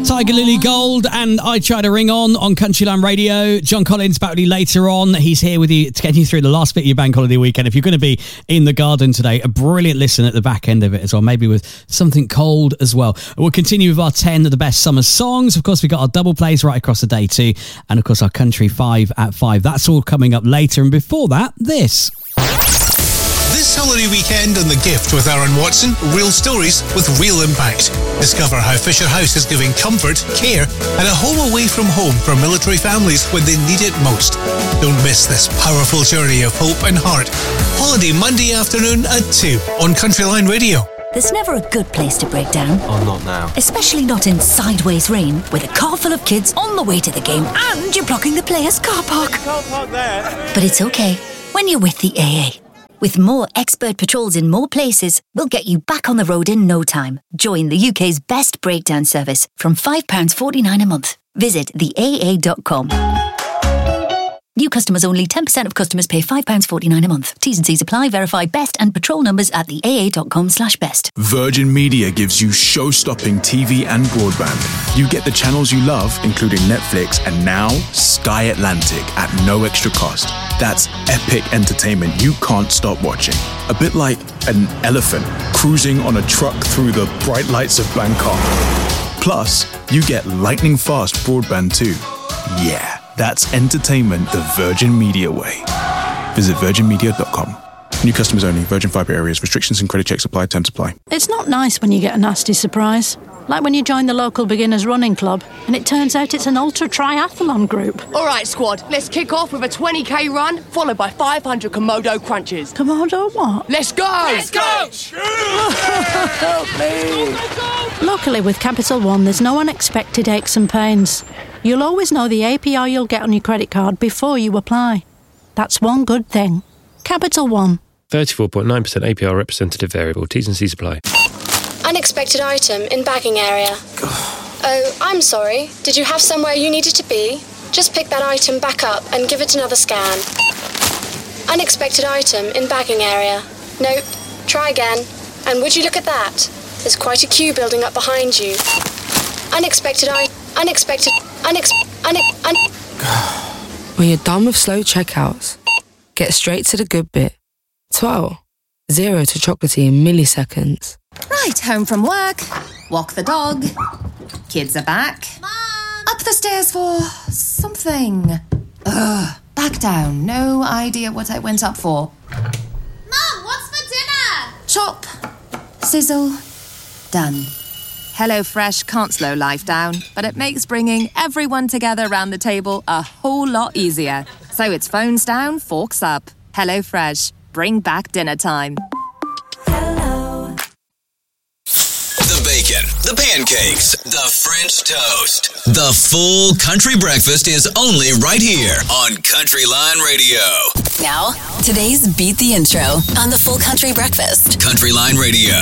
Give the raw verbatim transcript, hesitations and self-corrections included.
Tiger Lily Gold and I Try to Ring On on Countryline Radio. John Collins back with you later on. He's here with you to get you through the last bit of your bank holiday weekend. If you're going to be in the garden today, a brilliant listen at the back end of it as well, maybe with something cold as well. We'll continue with our ten of the best summer songs. Of course, we've got our double plays right across the day too, and of course our country five at five. That's all coming up later, and before that, this. This holiday weekend on The Gift with Aaron Watson, real stories with real impact. Discover how Fisher House is giving comfort, care and a home away from home for military families when they need it most. Don't miss this powerful journey of hope and heart. Holiday Monday afternoon at two on Countryline Radio. There's never a good place to break down. Oh, not now. Especially not in sideways rain, with a car full of kids on the way to the game and you're blocking the players' car park. You can't park there. But it's okay when you're with the A A. With more expert patrols in more places, we'll get you back on the road in no time. Join the U K's best breakdown service from five pounds forty-nine a month. Visit the A A dot com. New customers only. ten percent of customers pay five pounds forty-nine a month. T's and C's apply. Verify best and patrol numbers at the A A dot com slash best. Virgin Media gives you show-stopping T V and broadband. You get the channels you love, including Netflix, and now Sky Atlantic at no extra cost. That's epic entertainment you can't stop watching. A bit like an elephant cruising on a truck through the bright lights of Bangkok. Plus, you get lightning-fast broadband too. Yeah. That's entertainment the Virgin Media way. Visit virgin media dot com. New customers only. Virgin Fibre areas. Restrictions and credit checks apply. Terms apply. It's not nice when you get a nasty surprise. Like when you join the local beginners running club and it turns out it's an ultra triathlon group. All right, squad. Let's kick off with a twenty k run, followed by five hundred Komodo crunches. Komodo what? Let's go! Let's go! Help me! Luckily, with Capital One, there's no unexpected aches and pains. You'll always know the A P R you'll get on your credit card before you apply. That's one good thing. Capital One. thirty-four point nine percent A P R representative variable. T's and C's apply. Unexpected item in bagging area. Oh, I'm sorry. Did you have somewhere you needed to be? Just pick that item back up and give it another scan. Unexpected item in bagging area. Nope. Try again. And would you look at that? There's quite a queue building up behind you. Unexpected item. Unexpected. Unex. Unex. Un- When you're done with slow checkouts, get straight to the good bit. twelve. Zero to chocolatey in milliseconds. Right, home from work. Walk the dog. Kids are back. Mom! Up the stairs for something. Ugh. Back down. No idea what I went up for. Mom, what's for dinner? Chop. Sizzle. Done. HelloFresh can't slow life down, but it makes bringing everyone together around the table a whole lot easier. So it's phones down, forks up. HelloFresh. Bring back dinner time. The bacon, the pancakes, the French toast. The full country breakfast is only right here on Countryline Radio. Now, today's Beat the Intro on the Full Country Breakfast. Countryline Radio.